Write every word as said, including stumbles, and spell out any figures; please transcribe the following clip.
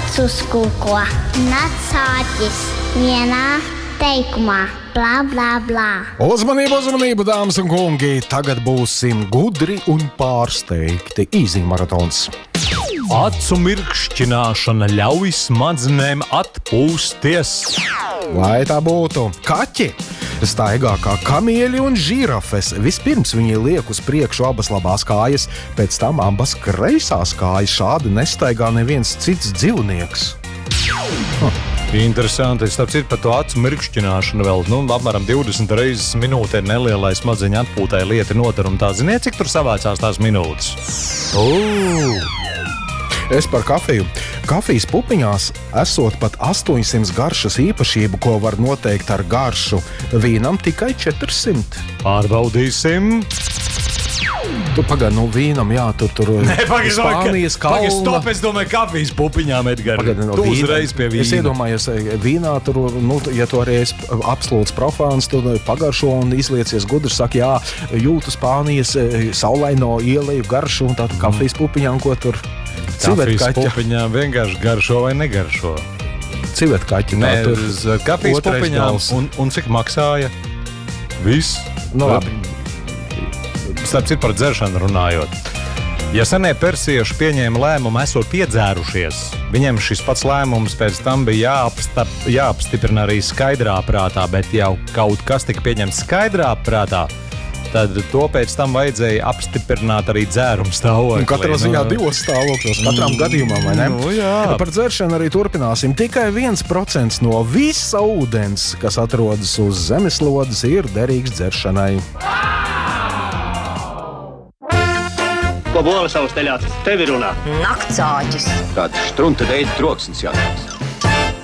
Nāks uzkūko. Nācāķis vienā teikumā. Blā, blā, blā. Uzmanību, uzmanību, dāmas un kungi! Tagad būsim gudri un pārsteigti. Īziņa maratons. Acu mirkšķināšana ļauj smadzenēm atpūsties. Lai tā būtu, kaķi staigā kā kamieļi un žirafes. Vispirms viņi liek uz priekšu abas labās kājas, pēc tam abas kreisās kājas. Šādi nestaigā neviens cits dzīvnieks. Huh. Interesanti. Starp citu, par to acu mirkšķināšanu vēl, nu, apmēram divdesmit reizes minūtē nelielai smadzeņu atpūtai lieta noder, un tā ziniet, cik tur savācās tās minūtes? Ugh! Es par kafiju. Kafijas pupiņās esot pat astoņsimt garšas īpašību, ko var noteikt ar garšu. Vīnam tikai četrsimt. Pārbaudīsim. Tu pagaidi, nu vīnam, jā, tu tur Nē, pagaidi, Spānijas kalna. Pagaidi, stop, es domāju kafijas pupiņām, Edgar. Pagaidi, no tu vīna. Uzreiz pie vīna. Es iedomājos, vīnā tur, nu, ja tu arī esi absolūts profāns, tu pagaršo un izliecies gudri, saka, jā, jūtu Spānijas saulaino ieleju garšu un tā kafijas pupiņām, ko tur Kafijas pupiņām vienkārši garšo vai negaršo? Civetkaķi. Nē, kafijas pupiņām un, un cik maksāja? Viss? No, labi. Starp citu par dzeršanu runājot. Ja senie persieši pieņēma lēmumu esot piedzērušies, viņiem šis pats lēmums pēc tam bija jāapstap, jāapstiprina arī skaidrā prātā, bet jau kaut kas tika pieņemts skaidrā prātā, tad to pēc tam vajadzēja apstiprināt arī dzērumu stāvoklī. Katrā ziņā nu, divos stāvokļos, katram mm, gadījumam, vai ne? Nu, jā. Par dzeršanu arī turpināsim. Tikai viens procents no visa ūdens, kas atrodas uz zemeslodes, ir derīgs dzeršanai. Ko bola savus teļācis? Tevi runā. Naktsāķis. Kāda štrunta veida troksnis jātās.